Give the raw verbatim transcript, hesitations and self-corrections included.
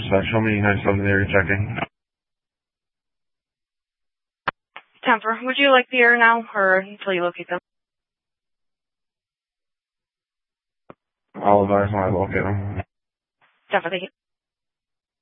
dispatch. How many nine seven there you're checking? Temper, would you like the air now, or until you locate them? I'll advise when I locate them. Definitely.